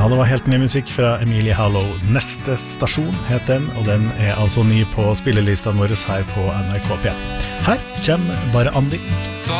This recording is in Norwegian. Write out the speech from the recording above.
Ja, det var helt ny musikk fra Emilie Harlow. Neste stasjon het den, og den altså ny på spillelistene våre her på NRK P1. Her kommer bare Andi.